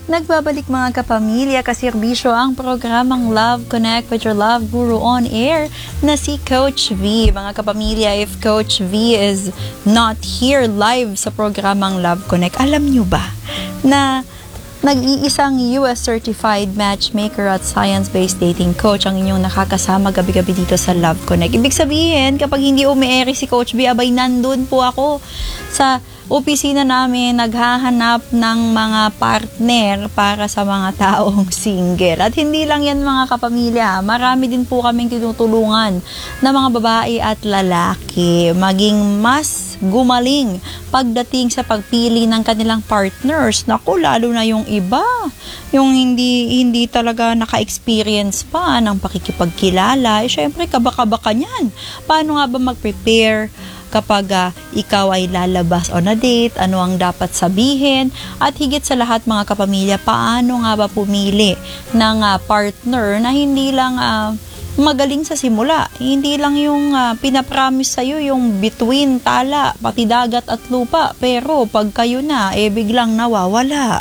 Nagbabalik mga kapamilya kaserbisyo ang programang Love Connect with your Love Guru on air na si Coach V. Mga kapamilya, if Coach V is not here live sa programang Love Connect, alam nyo ba na nag-iisang US certified matchmaker at science-based dating coach ang inyong nakakasama gabi-gabi dito sa Love Connect. Ibig sabihin, kapag hindi umiere si Coach V, abay nandun po ako sa opisina namin naghahanap ng mga partner para sa mga taong single. At hindi lang yan mga kapamilya, marami din po kaming tinutulungan na mga babae at lalaki maging mas gumaling pagdating sa pagpili ng kanilang partners. Naku, lalo na yung iba, yung hindi talaga naka-experience pa ng pakikipagkilala. Syempre, kabaka-baka niyan. Paano nga ba mag-prepare kapag ikaw ay lalabas on a date, ano ang dapat sabihin, at higit sa lahat mga kapamilya, paano nga ba pumili ng partner na hindi lang magaling sa simula, hindi lang yung pinapromise sa'yo yung between tala, pati dagat at lupa, pero pag kayo na, biglang nawawala.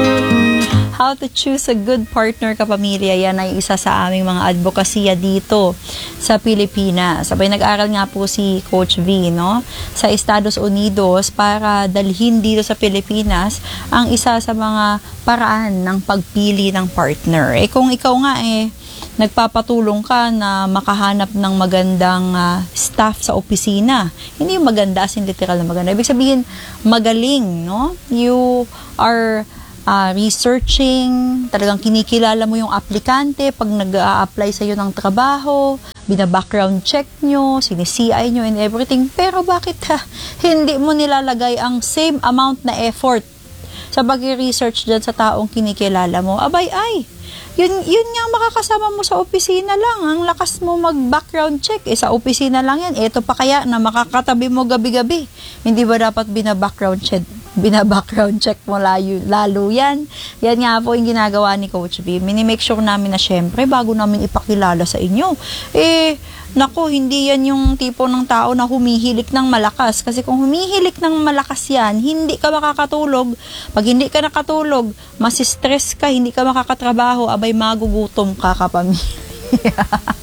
How to choose a good partner kapamilya, yan ay isa sa aming mga advokasya dito sa Pilipinas. Sabay nag-aral nga po si Coach V, no, sa Estados Unidos para dalhin dito sa Pilipinas ang isa sa mga paraan ng pagpili ng partner. Kung ikaw nga nagpapatulong ka na makahanap ng magandang staff sa opisina, hindi yung maganda as in literal na maganda. Ibig sabihin, magaling, no? You are researching, talagang kinikilala mo yung aplikante pag nag-a-apply sa'yo ng trabaho, bina-background check nyo, sinisi-CI nyo and everything. Pero bakit hindi mo nilalagay ang same amount na effort sa pag-research dyan sa taong kinikilala mo? Abay, yun nga makakasama mo sa opisina lang. Ang lakas mo mag-background check. Sa opisina lang yan. Ito pa kaya na makakatabi mo gabi-gabi. Hindi ba dapat bina-background check mo lalo yan? Yan nga po yung ginagawa ni Coach V. Minimake sure namin na syempre, bago namin ipakilala sa inyo, naku, hindi yan yung tipo ng tao na humihilik ng malakas. Kasi kung humihilik ng malakas yan, hindi ka makakatulog. Pag hindi ka nakatulog, masistress ka, hindi ka makakatrabaho, abay magugutom ka kapamilya.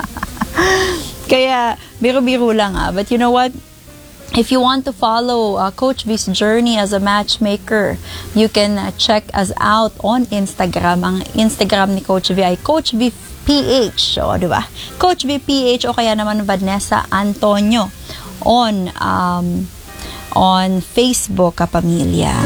Kaya, biro-biro lang But you know what? If you want to follow Coach V's journey as a matchmaker, you can check us out on Instagram. Ang Instagram ni Coach V ay Coach V PH, di ba? Coach V PH o kaya naman Vanessa Antonio on Facebook kapamilya.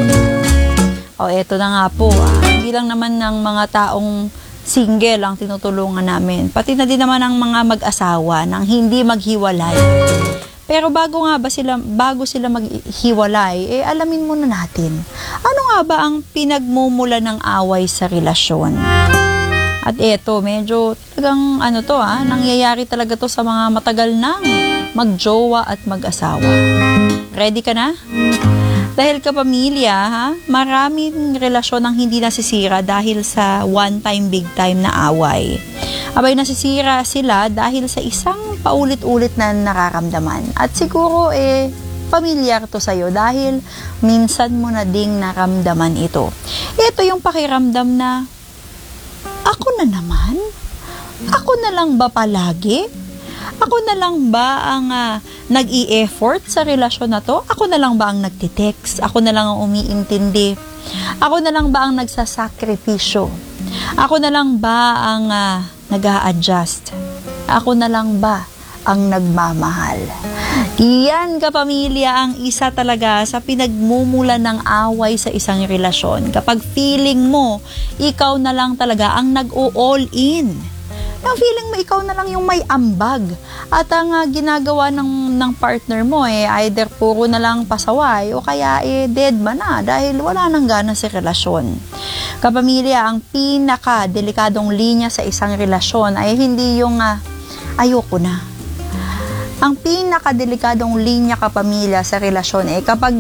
Eto na nga po. Hindi lang naman ng mga taong single ang tinutulungan namin. Pati na din naman ang mga mag-asawa nang hindi maghiwalay. Pero bago sila maghiwalay, alamin muna natin, ano nga ba ang pinagmumula ng away sa relasyon? At eto, medyo talagang nangyayari talaga to sa mga matagal nang magjowa at mag-asawa. Ready ka na? Dahil kapamilya, maraming relasyon ang hindi nasisira dahil sa one time, big time na away. Abay, nasisira sila dahil sa isang paulit-ulit na nararamdaman. At siguro, pamilyar to sa'yo dahil minsan mo na ding naramdaman ito. Ito yung pakiramdam na, ako na naman? Ako na lang ba palagi? Ako na lang ba ang nag-i-effort sa relasyon na to? Ako na lang ba ang nagtitext? Ako na lang ang umiintindi? Ako na lang ba ang nagsasakripisyo? Ako na lang ba ang nag-a-adjust? Ako na lang ba ang nagmamahal? Iyan kapamilya ang isa talaga sa pinagmumula ng away sa isang relasyon. Kapag feeling mo, ikaw na lang talaga ang nag-o-all in. Yung feeling mo, ikaw na lang yung may ambag. At ang ginagawa ng partner mo, either puro na lang pasaway o kaya dead man na dahil wala nang gana sa relasyon. Kapamilya, ang pinaka-delikadong linya sa isang relasyon ay hindi yung ayoko na. Ang pinaka-delikadong linya kapamilya sa relasyon kapag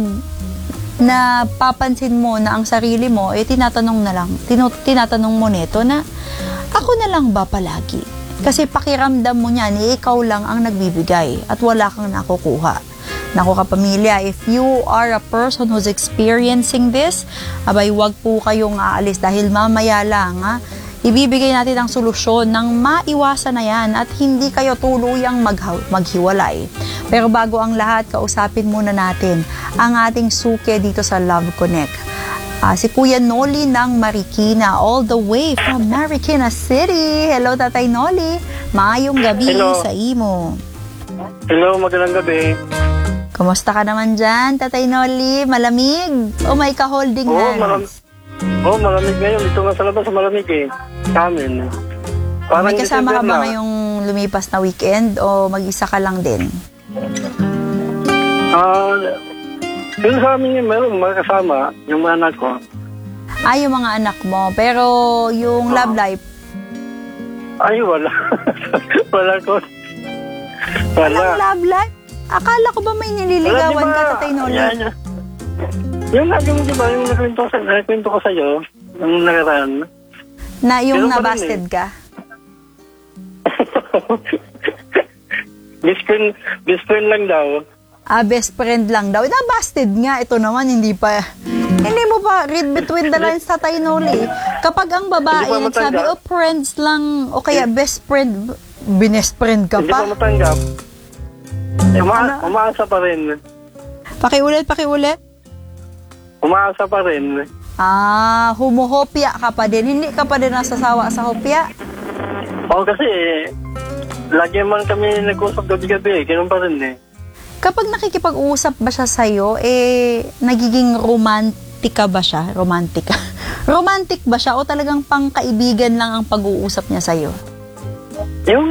napapansin mo na ang sarili mo tinatanong mo nito na ako na lang ba palagi? Kasi pakiramdam mo niyan, ikaw lang ang nagbibigay at wala kang nakukuha. Naku kapamilya, if you are a person who's experiencing this, abay wag po kayong aalis dahil mamaya lang ibibigay natin ang solusyon ng maiwasan na yan at hindi kayo tuluyang maghiwalay. Pero bago ang lahat, kausapin muna natin ang ating suke dito sa Love Connect. Si Kuya Noli ng Marikina, all the way from Marikina City. Hello Tatay Noli, maayong gabi. Hello. Sa imo. Hello, magandang gabi. Kumusta ka naman dyan, Tatay Noli? Malamig? O may ka-holding hands? Malamig ngayon. Ito nga sa labas, malamig eh. Sa amin. Parang May kasama ka December ba na. ngayong lumipas na weekend o mag-isa ka lang din? Yun sa amin yun, meron mga kasama, yung mga anak ko. Yung mga anak mo. Pero yung love life, Ay, wala. Wala ko. walang Wala. love life? Akala ko ba may nililigawan ka, Tatay Noli? Yung lagi mo, di ba, yung nakwento ko sa'yo, yung nakaraan. Na yung Meron pa rin nabasted ka? Best friend lang daw. Best friend lang daw. Nabasted nga. Ito naman, hindi mo pa read between the lines, Tatay Noli. Kapag ang babae Hindi pa nagsabi, matanggap. friends lang, o kaya best friend, binest friend ka Hindi pa pa? matanggap. Umaasa pa rin. Pakiulit. Umaasa pa rin. Humuhopya ka pa din. Hindi ka pa din nasasawa sa hopya? Kasi lagi man kami nag-usap gabi-gabi, ganun pa rin eh. Kapag nakikipag-uusap ba siya sa'yo, nagiging romantika ba siya? Romantika? Romantic ba siya o talagang pangkaibigan lang ang pag-uusap niya sa'yo? Yung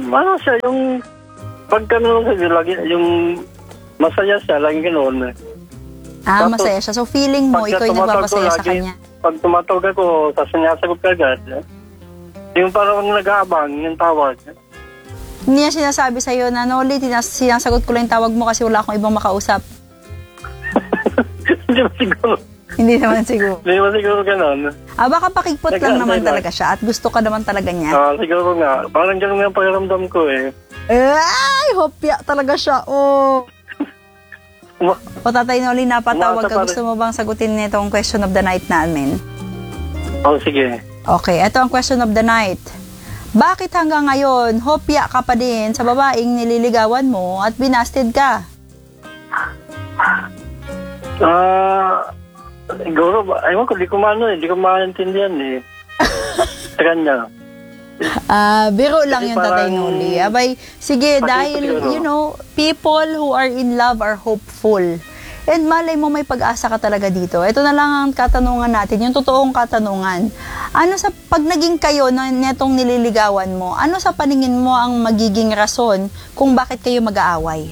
pagka naman sa'yo, lagi, yung masaya siya, lagi ganun. Tapos, Masaya siya. So feeling mo, ikaw yung nagpapasaya sa kanya? Pag tumatawag ako, sinasagot ka agad. Yung parang nag-aabang, yung tawag. Hindi niya sinasabi sa'yo na, Noli, sinasagot ko lang yung tawag mo kasi wala akong ibang makausap. Hindi ba siguro? Hindi naman siguro. Hindi ba siguro ganun? Baka pakikpot lang naman talaga siya at gusto ka naman talaga niya. Siguro nga. Parang ganun nga ang pakiramdam ko eh. Ay, hopya talaga siya. O Tatay Noli, napatawag ka. Gusto mo bang sagutin nitong question of the night namin? Sige. Okay, ito ang question of the night. Bakit hanggang ngayon, hopya ka pa din sa babaeng nililigawan mo at binasted ka? Siguro, ayun ko, di ko maintindihan eh. Sa kanya. Biro lang Kasi yung Tatay parang- Noli. Abay, sige, dahil, siguro. people who are in love are hopeful. And malay mo may pag-asa ka talaga dito. Ito na lang ang katanungan natin, yung totoong katanungan. Pag naging kayo netong nililigawan mo, ano sa paningin mo ang magiging rason kung bakit kayo mag-aaway?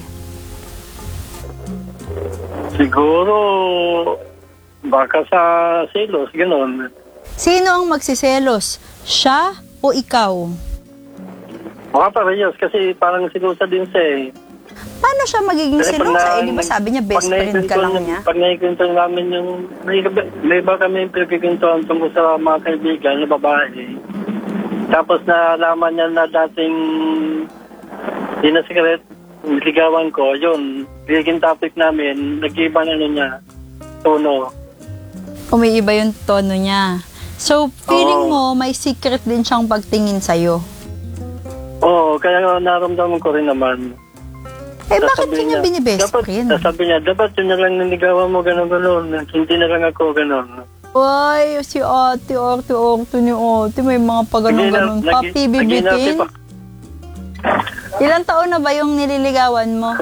Siguro, baka sa selos, gano'n. Sino ang magsiselos? Siya o ikaw? Baka parehas kasi parang silosa din siya eh. Paano siya magiging Kasi selosa? Di ba sabi niya best friend ka lang niya? Pag naikwento namin yung, may iba kami pinagkikwentuhan tungkol sa mga kaibigan na babae. Tapos nalaman niya na dating secret, niligawan ko, yun, biging topic namin, nag-ibang niya, tono. Umiiba yung tono niya. So, feeling mo may secret din siyang pagtingin sa'yo. Oo, kaya naramdaman ko rin naman. Bakit kanya binibest friend? Sabi niya, dapat yun na lang niligawan mo, gano'n. Hindi na lang ako, gano'n. Uy, si ate ni ate, may mga pag-ganon-ganon. Papi, bibitin. Ilang taon na ba yung nililigawan mo?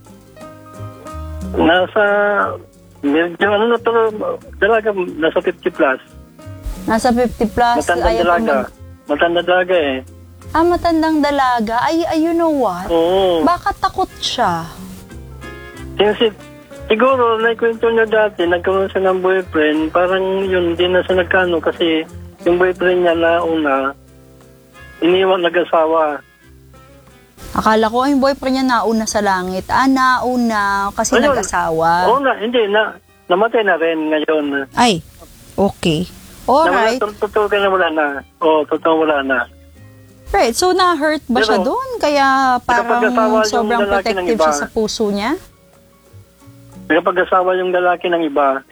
Medyo dalaga, nasa 50 plus. Nasa 50 plus. Matandang dalaga. Matandang dalaga eh. Matandang dalaga? You know what? Oo. Baka takot siya. Siguro, naikwento niya dati, nagkaroon siya ng boyfriend, parang yun, hindi na siya nagkano kasi yung boyfriend niya na una, iniwan nag-asawa. Akala ko yung boyfriend niya nauna sa langit. Nauna kasi Ayun. nag-asawa. Oo na, hindi na. Namatay na rin ngayon. Ay, okay. Alright. Totoo ka na wala na. Oo, totoo wala na. Right, so na-hurt ba siya Pero, doon? Kaya parang pag-asawa yung sobrang lalaki ng protective iba. siya sa puso niya? nakapag-asawa yung lalaki ng iba.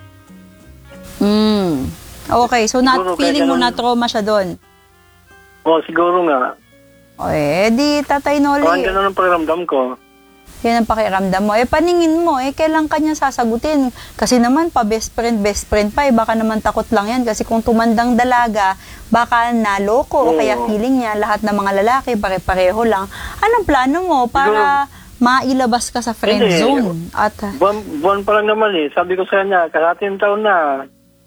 Okay, so Siguro, feeling mo kaya na trauma siya doon. O, siguro nga. O di Tatay Parang Noli, ganun ang pakiramdam ko. yan ang pakiramdam mo. Paningin mo, kailan kanya sasagutin? Kasi naman, best friend pa, baka naman takot lang yan. Kasi kung tumandang dalaga, baka naloko, o kaya feeling niya, lahat ng mga lalaki, pare-pareho lang. Anong plano mo para mailabas ka sa friend Hindi. zone? At, Buwan pa lang naman eh. Sabi ko sa kanya, karating taon na.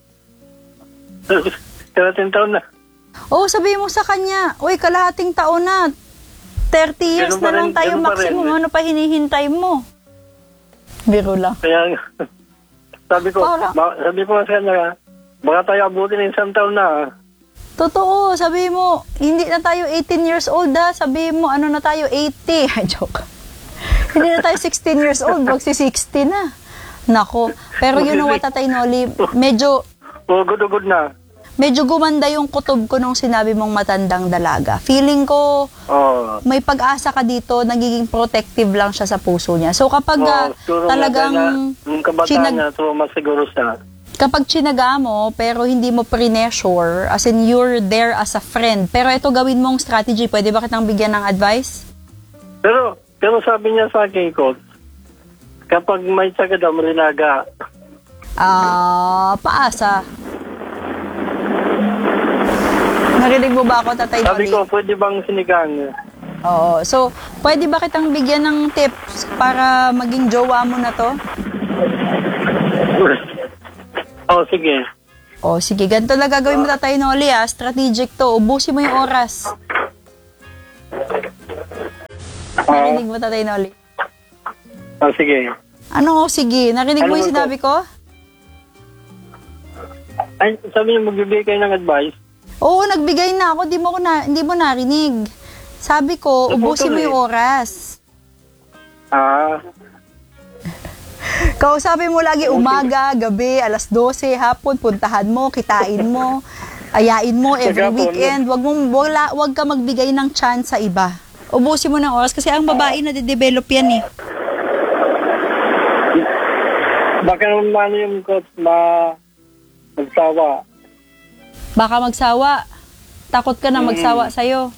Karating taon na. sabihin mo sa kanya, uy, kalahating taon na, 30 years Ganun na pa lang rin, tayo ganun pa maximum. rin. Ano pa hinihintay mo? Biro lang. Kaya sabi ko nga sa kanya, baka tayo abutin ng isang taon na. Totoo, sabi mo, hindi na tayo 18 years old sabi mo, ano na tayo, 80. Joke. Hindi na tayo 16 years old, magsi-60 na. Nako, pero you know what, Tatay Noli, medyo Good na. medyo gumanda yung kutob ko nung sinabi mong matandang dalaga. Feeling ko, may pag-asa ka dito, nagiging protective lang siya sa puso niya. So kapag talagang yung kabataan niya, so mas siguro siya. kapag chinaga mo, pero hindi mo pre-measure, as in you're there as a friend, pero ito gawin mong strategy, pwede ba kitang bigyan ng advice? Pero sabi niya sa akin, Coach, kapag may tsaga daw, malinaga. Paasa. Narinig mo ba ako, Tatay Sabi Noli? ko, pwede bang sinigang? Oo. So, pwede ba kitang bigyan ng tips para maging jowa mo na to? Sige. Sige. Ganito lang gagawin mo, Tatay Noli, strategic to. Ubusin mo yung oras. Narinig mo, Tatay Noli? Sige. Ano? Sige. Narinig mo yung sinabi ko? Ay, sabi niya, magbibigay kayo ng advice. Oo, nagbigay na ako. Hindi mo narinig. Sabi ko, ubusin mo yung oras. Kausapin mo lagi umaga, gabi, alas 12, hapon, puntahan mo, kitain mo, ayain mo every weekend. Wag ka magbigay ng chance sa iba. Ubusin mo ng oras kasi ang babae na de-develop yan eh. Baka naman yung Coach, magsawa. Baka magsawa. Takot ka na magsawa sa'yo.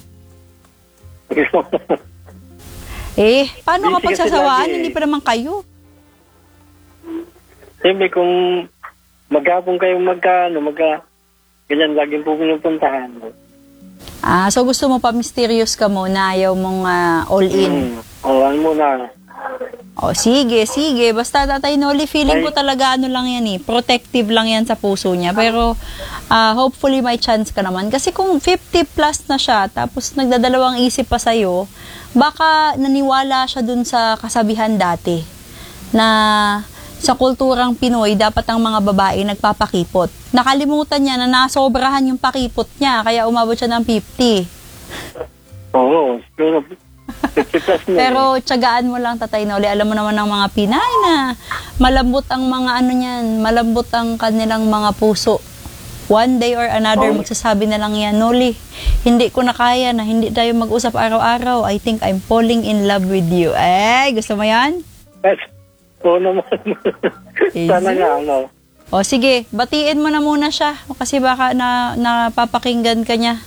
Paano Busy kapag kasi sasawaan? lagi. Hindi pa naman kayo. Siyempre, kung maghapon kayo ganyan, laging po pinupuntahan. So gusto mo pa mysterious ka muna, ayaw mong all in. Ano muna. Sige. Basta Tatay Noli, feeling ko talaga lang yan protective lang yan sa puso niya. Pero hopefully may chance ka naman. Kasi kung 50 plus na siya, tapos nagdadalawang isip pa sa'yo, baka naniwala siya dun sa kasabihan dati na sa kulturang Pinoy, dapat ang mga babae nagpapakipot. Nakalimutan niya na nasobrahan yung pakipot niya, kaya umabot siya ng 50. Oo, siguro 50 plus na. Pero tiyagaan mo lang, Tatay Noli. Alam mo naman ng mga Pinay na malambot ang mga malambot ang kanilang mga puso. One day or another, magsasabi na lang yan, Noli, hindi ko na kaya na hindi tayo mag-usap araw-araw. I think I'm falling in love with you. Gusto mo yan? Oo naman. Sana nga, sige, batiin mo na muna siya. Kasi baka napapakinggan ka niya.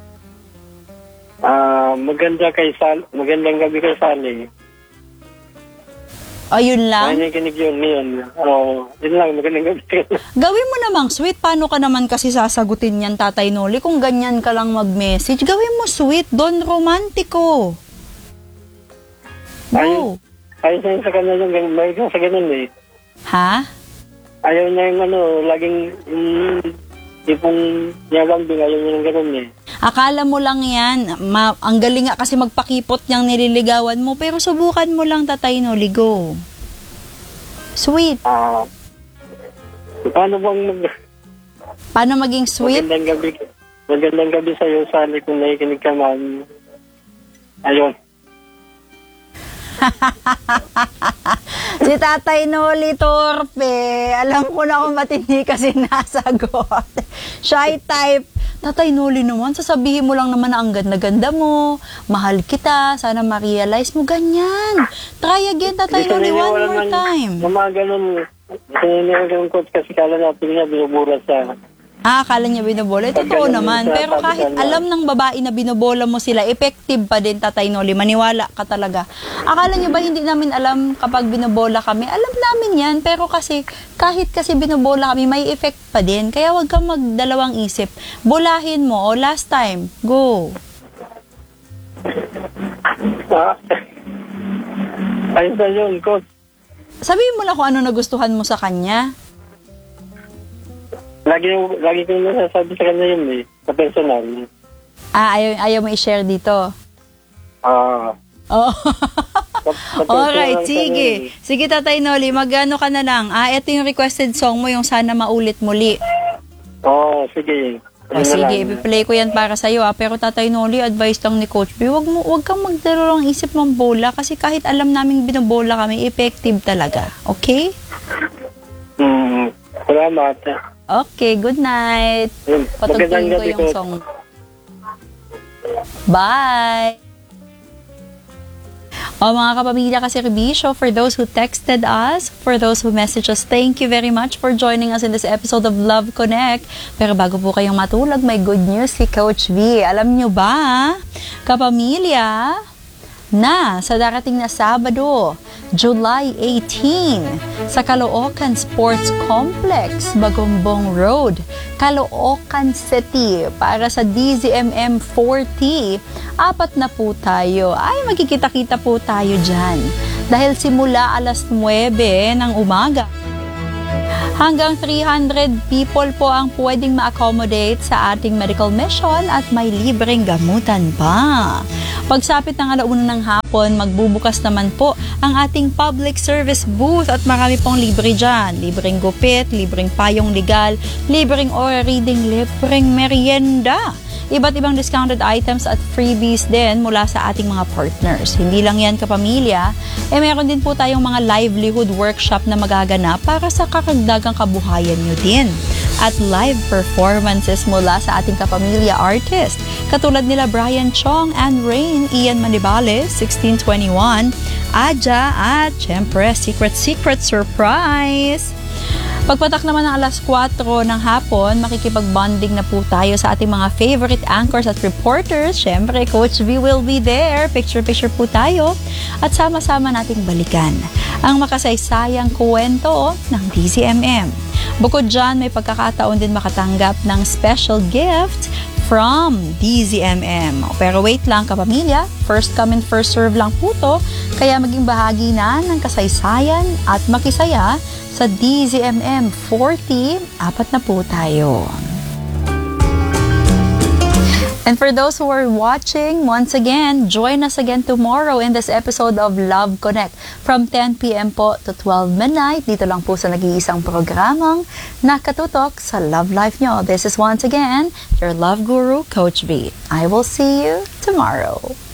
Magandang gabi kay Sally. Ayun lang. Nakikinig yun. Yun lang, magandang gabi. Gawin mo namang sweet. Paano ka naman kasi sasagutin yan, Tatay Noli? Kung ganyan ka lang mag-message, gawin mo sweet. Don romantiko. Go. Ayaw niya sa kanya yung may sa ganun eh. Ha? Ayaw niya yung laging tipong niyabambing, ayaw niya yung ganun eh. Akala mo lang yan. Ang galing nga kasi magpakipot niyang nililigawan mo. Pero subukan mo lang, Tatay Noli. Go. Sweet. Paano maging sweet? Magandang gabi sa'yo, Sally, kung nakikinig ka man. Ayun. Si Tatay Noli torpe. Alam ko na kung ba't hindi kasi nasagot. Shy type. Tatay Noli naman, sasabihin mo lang naman na ang ganda-ganda mo, mahal kita, sana ma-realize mo, ganyan. Try again, Tatay Noli, one more time. Mga ganun, sininiwala ko kasi kala natin niya binubulas sa... Akala niya binobola. Totoo naman. Pero kahit alam ng babae na binobola mo sila, effective pa din, Tatay Noli. Maniwala ka talaga. Akala niyo ba hindi namin alam kapag binobola kami? Alam namin yan. Pero kasi, kahit kasi binobola kami, may effect pa din. Kaya wag kang magdalawang isip. Bolahin mo. O, last time. Go. Ayun na yun, coach. Sabihin mo na kung ano nagustuhan mo sa kanya. Lagi ko nasasabi sa kanya yun sa personal. Ayaw mo i-share dito? Oh. Alright, sige. Sige, Tatay Noli, magano ka na lang. Ito yung requested song mo, yung Sana Maulit Muli. Sige. Sige, ipi-play ko yan para sa'yo. Pero Tatay Noli, advice lang ni Coach B, wag kang magdalawang isip ng bola kasi kahit alam naming binobola kami, effective talaga. Okay? Salamat. Okay, good night. Patugtugin ko yung song. Bye! Mga kapamilya kasi Rebisyo, for those who texted us, for those who messaged us, thank you very much for joining us in this episode of Love Connect. Pero bago po kayong matulog, may good news si Coach V. Alam nyo ba, kapamilya, na sa darating na Sabado, July 18, sa Caloocan Sports Complex, Bagombong Road, Caloocan City, para sa DZMM 40. 4 na po tayo. Ay, magkikita-kita po tayo dyan. Dahil simula alas 9 ng umaga, hanggang 300 people po ang pwedeng ma-accommodate sa ating medical mission at may libreng gamutan pa. Pagsapit ng 1:00 ng hapon, magbubukas naman po ang ating public service booth at marami pong libre dyan. Libreng gupit, libreng payong legal, libreng aura reading, libreng merienda. Iba't ibang discounted items at freebies din mula sa ating mga partners. Hindi lang yan, kapamilya, meron din po tayong mga livelihood workshop na magaganap para sa kakagdagang kabuhayan nyo din. At live performances mula sa ating kapamilya artist, katulad nila Brian Chong, Anne Rain, Ian Manibales, 1621, Aja, at syempre, Secret Surprise! Pagpatak naman ng alas 4 ng hapon, makikipag-bonding na po tayo sa ating mga favorite anchors at reporters. Siyempre, Coach V will be there. Picture-picture po tayo. At sama-sama nating balikan ang makasaysayang kwento ng DZMM. Bukod dyan, may pagkakataon din makatanggap ng special gift from DZMM. Pero wait lang, kapamilya, first come and first serve lang po to, kaya maging bahagi na ng kasaysayan at makisaya sa DZMM 40, 4 na po tayo. And for those who are watching, once again, join us again tomorrow in this episode of Love Connect from 10 p.m. po to 12 midnight. Dito lang po sa nag-iisang programang nakatutok sa love life nyo. This is once again your love guru, Coach V. I will see you tomorrow.